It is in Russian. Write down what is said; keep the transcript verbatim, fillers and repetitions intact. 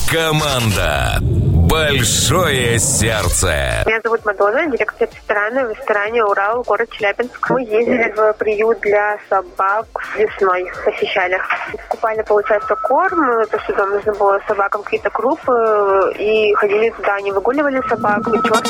Команда «Большое сердце». Меня зовут Мадонна, директор ресторана в ресторане «Урал», город Челябинск. Мы ездили в приют для собак весной, посещали. Покупали, получается, корм, то, что там нужно было собакам, какие-то крупы, и ходили туда, они выгуливали собак, вечер.